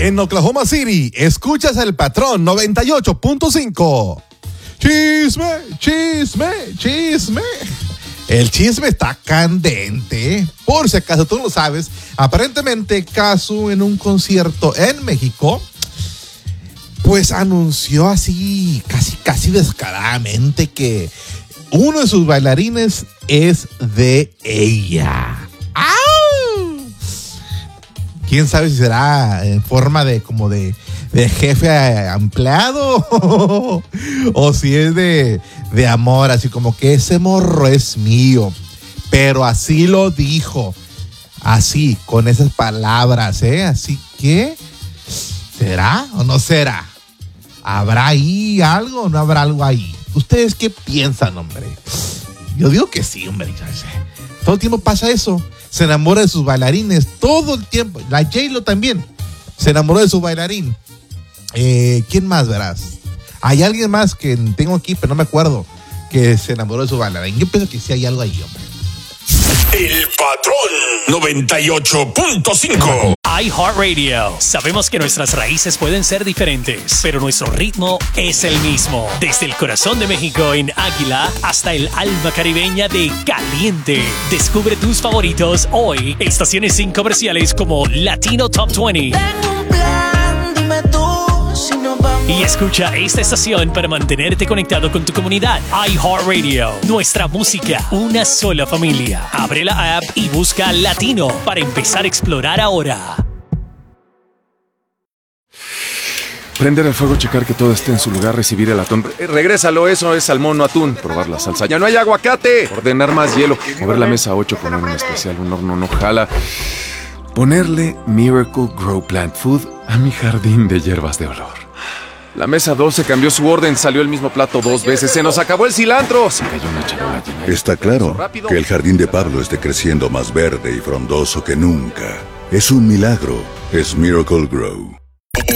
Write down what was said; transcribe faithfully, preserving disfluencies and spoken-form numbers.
En Oklahoma City, escuchas El Patrón noventa y ocho punto cinco. Chisme, chisme, chisme. El chisme está candente. Por si acaso tú no lo sabes, aparentemente Cazzu en un concierto en México, pues anunció así, casi, casi descaradamente que uno de sus bailarines es de ella. ¡Au! ¿Quién sabe si será en forma de como de, de jefe a empleado o si es de, de amor, así como que ese morro es mío? Pero así lo dijo, así, con esas palabras, ¿eh? Así que, ¿será o no será? ¿Habrá ahí algo o no habrá algo ahí? ¿Ustedes qué piensan, hombre? Yo digo que sí, hombre. Todo el tiempo pasa eso. Se enamora de sus bailarines. Todo el tiempo. La J-Lo también se enamoró de su bailarín. Eh, ¿Quién más, verás? Hay alguien más que tengo aquí, pero no me acuerdo, que se enamoró de su bailarín. Yo pienso que sí hay algo ahí, hombre. El Patrón noventa y ocho punto cinco. iHeartRadio. Sabemos que nuestras raíces pueden ser diferentes, pero nuestro ritmo es el mismo. Desde el corazón de México en Águila hasta el alma caribeña de Caliente. Descubre tus favoritos hoy. Estaciones sin comerciales como Latino Top veinte. Tengo un plan, dime tú si nos vamos. Y escucha esta estación para mantenerte conectado con tu comunidad. iHeartRadio. Nuestra música, una sola familia. Abre la app y busca Latino para empezar a explorar ahora. Prender el fuego, checar que todo esté en su lugar, recibir el atún. Eh, regrésalo, eso es salmón, no atún. Probar la salsa. ¡Ya no hay aguacate! Ordenar más hielo. Mover la mesa a ocho, poner un especial, un horno no jala. Ponerle Miracle Grow Plant Food a mi jardín de hierbas de olor. La mesa doce cambió su orden, salió el mismo plato dos veces. ¡Se nos acabó el cilantro! Se cayó una charola llena. Está claro que el jardín de Pablo esté creciendo más verde y frondoso que nunca. Es un milagro. Es Miracle Grow.